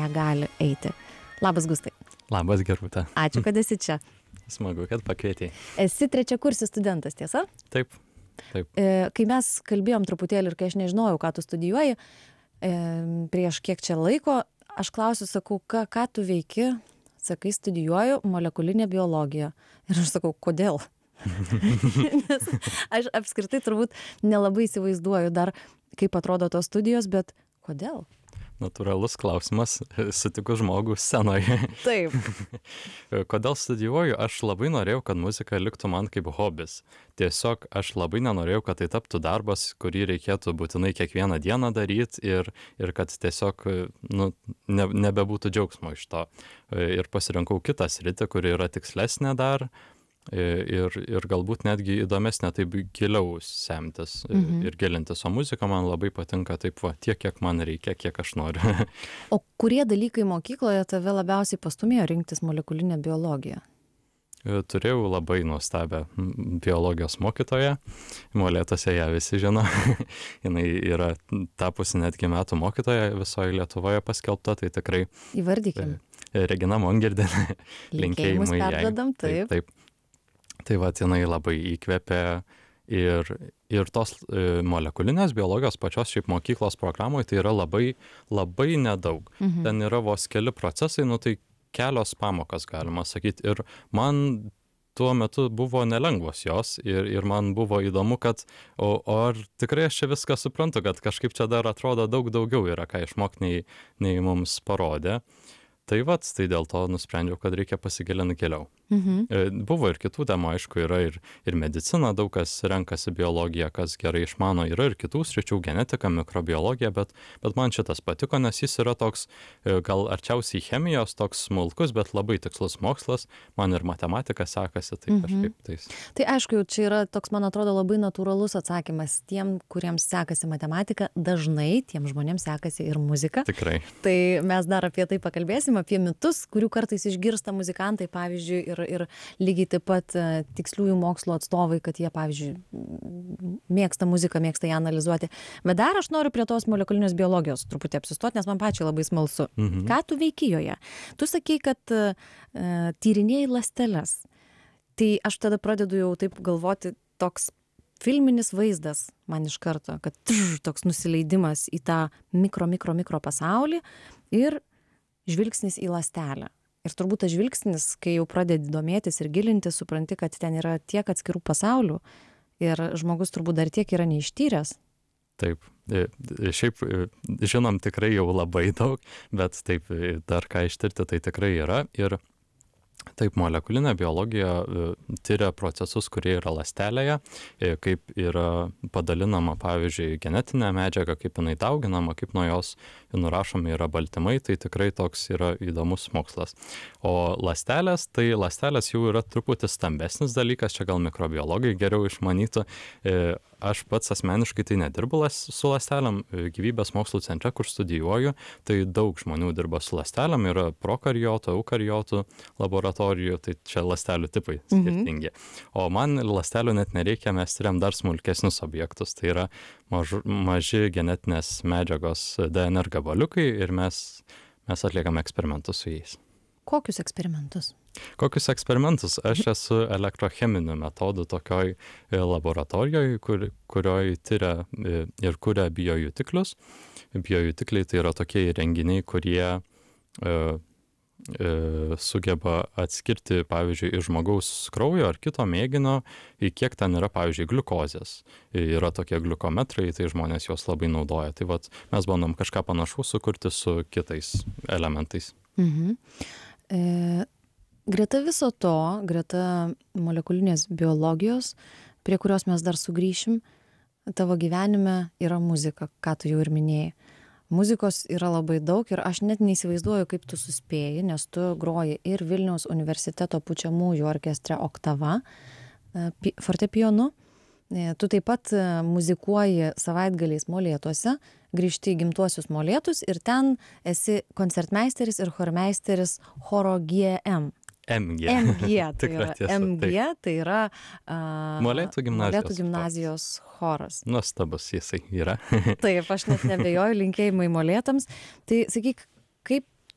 negali eiti. Labas, Gustai. Labas, Gerūta. Ačiū, kad esi čia. Smagu, kad pakvietei. Esi trečiakursis studentas, tiesa? Taip. Kai mes kalbėjom truputėlį ir kai aš nežinojau, ką tu studijuoji, prieš kiek čia laiko, aš klausiu, sakau, ką tu veiki? Sakai, studijuoju molekulinę biologiją. Ir aš sakau, kodėl? Nes aš apskritai turbūt nelabai įsivaizduoju dar, kaip atrodo tos studijos, bet kodėl? Natūralus klausimas, sutikus žmogų scenoje. Taip. Kodėl studijuoju? Aš labai norėjau, kad muzika liktų man kaip hobis. Tiesiog aš labai nenorėjau, kad tai taptų darbas, kurį reikėtų būtinai kiekvieną dieną daryti ir kad tiesiog nebebūtų džiaugsmo iš to. Ir pasirinkau kitą sritį, kuri yra tikslesnė dar. Ir galbūt netgi įdomesnė taip giliau semtis ir gilintis, o muzika man labai patinka taip tiek, kiek man reikia, kiek aš noriu. O kurie dalykai mokykloje tave labiausiai pastūmėjo rinktis molekulinę biologiją? Turėjau labai nuostabią biologijos mokytoją, Molėtuose ją visi žino, jinai yra tapusi netgi metų mokytoja visoje Lietuvoje paskelbta, tai tikrai... Įvardykim. Regina Mongirdė, linkėjimus perdodam, taip. Tai jinai labai įkvėpė ir tos molekulinės biologijos pačios šiaip mokyklos programoje tai yra labai, labai nedaug. Ten yra vos keli procesai, tai kelios pamokas galima sakyti. Ir man tuo metu buvo nelengvos jos ir man buvo įdomu, kad ar tikrai aš čia viską suprantu, kad kažkaip čia dar atrodo daug daugiau yra, ką išmokti nei mums parodė. Tai dėl to nusprendžiau, kad reikia pasigilinti giliau. Buvo ir kitų temų, aišku, yra ir medicina, daug kas renkasi biologiją, kas gerai išmano, yra ir kitų sričių, genetika, mikrobiologija, bet man šitas patiko, nes jis yra toks, gal arčiausiai chemijos, toks smulkus, bet labai tikslus mokslas, man ir matematika sekasi, tai kažkaip tais. Tai aišku, čia yra toks, man atrodo, labai natūralus atsakymas tiem, kuriems sekasi matematika, dažnai tiem žmonėms sekasi ir muzika. Tikrai. Tai mes dar apie tai pakalbėsim, apie mitus, kurių kartais išgirsta muzikantai, pavyzdžiui, ir lygiai taip pat tiksliųjų mokslo atstovai, kad jie, pavyzdžiui, mėgsta muziką, mėgsta ją analizuoti. Bet dar aš noriu prie tos molekulinės biologijos truputį apsistoti, nes man pačiai labai smalsu. Ką tu veiki joje? Tu sakei, kad tyrinėjai ląsteles. Tai aš tada pradedu jau taip galvoti, toks filminis vaizdas man iš karto, kad toks nusileidimas į tą mikro pasaulį ir žvilgsnis į ląstelę. Ir turbūt tas žvilgsnis, kai jau pradedi domėtis ir gilintis, supranti, kad ten yra tiek atskirų pasaulių ir žmogus turbūt dar tiek yra neištyręs. Taip, šiaip žinom tikrai jau labai daug, bet taip, dar ką ištirti tai tikrai yra. Ir taip, molekulinė biologija tyria procesus, kurie yra ląstelėje, kaip yra padalinama, pavyzdžiui, genetinė medžiaga, kaip jinai dauginama, kaip nuo jos nurašomi yra baltymai, tai tikrai toks yra įdomus mokslas. O ląstelės jau yra truputį stambesnis dalykas, čia gal mikrobiologai geriau išmanytų. Aš pats asmeniškai tai nedirbu su ląstelėm, gyvybės mokslų centre, kur studijuoju, tai daug žmonių dirba su ląstelėm, yra prokariotų, eukariotų laboratorijų, tai čia ląstelių tipai skirtingi. O man ląstelių net nereikia, mes tyriam dar smulkesnius objektus, tai yra maži genetinės medžiagos DNR gabaliukai ir mes atliekame eksperimentus su jais. Kokius eksperimentus? Kokius eksperimentus? Aš esu elektrocheminių metodų tokioj laboratorijoje, kurioj tyria ir kuria biojutiklius. Biojutikliai tai yra tokie įrenginiai, kurie sugeba atskirti, pavyzdžiui, iš žmogaus kraujo ar kito mėginio, į kiek ten yra, pavyzdžiui, gliukozės. Yra tokie gliukometrai, tai žmonės juos labai naudoja. Tai mes bandom kažką panašaus sukurti su kitais elementais. Greta viso to, greta molekulinės biologijos, prie kurios mes dar sugrįšim, tavo gyvenime yra muzika, ką tu jau ir minėjai. Muzikos yra labai daug ir aš net neįsivaizduoju, kaip tu suspėji, nes tu groji ir Vilniaus universiteto pučiamųjų orkestre Oktava fortepijonu. Tu taip pat muzikuoji savaitgaliais Molėtuose, grįžti į gimtuosius Molėtus ir ten esi koncertmeisteris ir chormeisteris choro GM. MG. Tai yra MG, tai yra Molėtų gimnazijos choras. Nuostabus jisai yra. Taip, aš net nebejoju, linkėjimai Molėtams. Tai sakyk, kaip